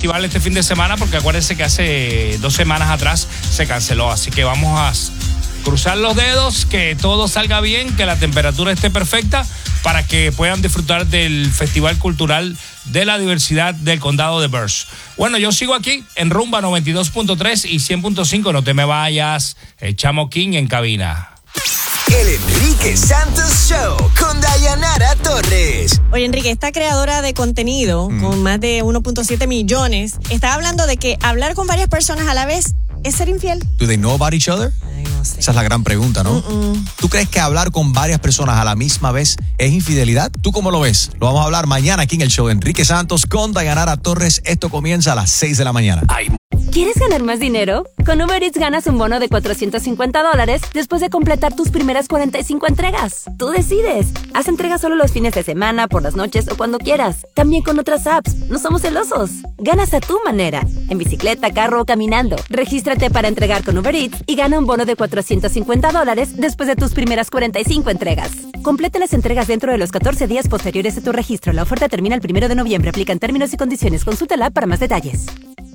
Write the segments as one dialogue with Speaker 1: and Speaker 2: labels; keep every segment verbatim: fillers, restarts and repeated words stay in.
Speaker 1: festival este fin de semana, porque acuérdense que hace dos semanas atrás se canceló. Así que vamos a cruzar los dedos, que todo salga bien, que la temperatura esté perfecta para que puedan disfrutar del Festival Cultural de la Diversidad del Condado de Berks. Bueno, yo sigo aquí en Rumba noventa y dos punto tres y cien punto cinco. No te me vayas. El Chamo King en cabina.
Speaker 2: El Enrique Santos Show con Dayanara Torres.
Speaker 3: Oye, Enrique, esta creadora de contenido mm. con más de uno punto siete millones está hablando de que hablar con varias personas a la vez es ser infiel.
Speaker 4: ¿Do they know about each other?
Speaker 3: Ay, no sé.
Speaker 4: Esa es la gran pregunta, ¿no?
Speaker 3: Uh-uh.
Speaker 4: ¿Tú crees que hablar con varias personas a la misma vez es infidelidad? ¿Tú cómo lo ves? Lo vamos a hablar mañana aquí en el show de Enrique Santos con Dayanara Torres. Esto comienza a las seis de la mañana. Ay.
Speaker 5: ¿Quieres ganar más dinero? Con Uber Eats ganas un bono de cuatrocientos cincuenta dólares después de completar tus primeras cuarenta y cinco entregas. Tú decides. Haz entregas solo los fines de semana, por las noches o cuando quieras. También con otras apps. No somos celosos. Ganas a tu manera. En bicicleta, carro o caminando. Regístrate para entregar con Uber Eats y gana un bono de cuatrocientos cincuenta dólares después de tus primeras cuarenta y cinco entregas. Completa las entregas dentro de los catorce días posteriores a tu registro. La oferta termina el primero de noviembre. Aplican términos y condiciones. Consulta la app para más detalles.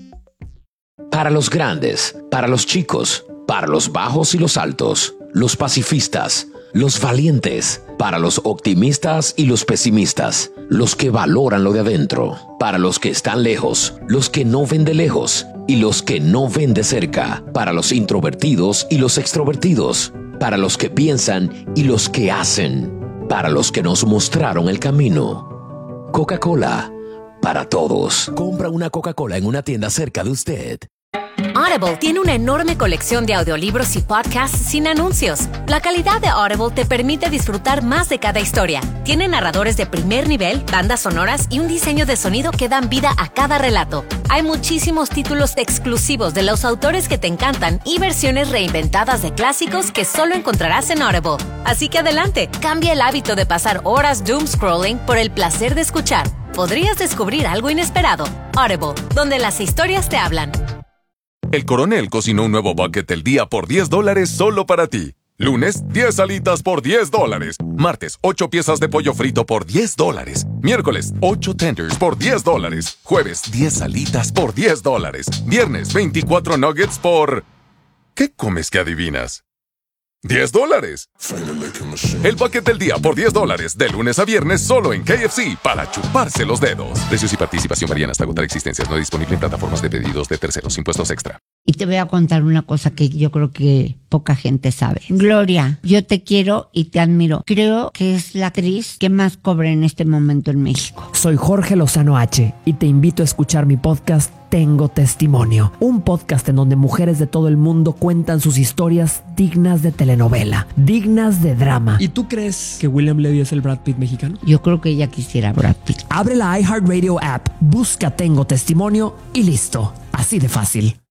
Speaker 6: Para los grandes, para los chicos, para los bajos y los altos, los pacifistas, los valientes, para los optimistas y los pesimistas, los que valoran lo de adentro, para los que están lejos, los que no ven de lejos y los que no ven de cerca, para los introvertidos y los extrovertidos, para los que piensan y los que hacen, para los que nos mostraron el camino. Coca-Cola, para todos. Compra una Coca-Cola en una tienda cerca de usted.
Speaker 7: Audible tiene una enorme colección de audiolibros y podcasts sin anuncios. La calidad de Audible te permite disfrutar más de cada historia. Tiene narradores de primer nivel, bandas sonoras y un diseño de sonido que dan vida a cada relato. Hay muchísimos títulos exclusivos de los autores que te encantan y versiones reinventadas de clásicos que solo encontrarás en Audible. Así que adelante, cambia el hábito de pasar horas doom scrolling por el placer de escuchar. Podrías descubrir algo inesperado. Audible, donde las historias te hablan.
Speaker 8: El Coronel cocinó un nuevo bucket del día por diez dólares solo para ti. Lunes, diez alitas por diez dólares. Martes, ocho piezas de pollo frito por diez dólares. Miércoles, ocho tenders por diez dólares. Jueves, diez alitas por diez dólares. Viernes, veinticuatro nuggets por... ¿Qué comes que adivinas? ¡diez dólares! El bucket del día por diez dólares, de lunes a viernes solo en K F C, para chuparse los dedos. Precios y participación varían hasta agotar existencias. No disponible en plataformas de pedidos de terceros. Impuestos extra.
Speaker 9: Y te voy a contar una cosa que yo creo que poca gente sabe. Gloria, yo te quiero y te admiro. Creo que es la actriz que más cobra en este momento en México.
Speaker 10: Soy Jorge Lozano H y te invito a escuchar mi podcast Tengo Testimonio, un podcast en donde mujeres de todo el mundo cuentan sus historias dignas de telenovela, dignas de drama.
Speaker 11: ¿Y tú crees que William Levy es el Brad Pitt mexicano?
Speaker 9: Yo creo que ella quisiera Brad Pitt.
Speaker 10: Abre la iHeartRadio app, busca Tengo Testimonio y listo. Así de fácil.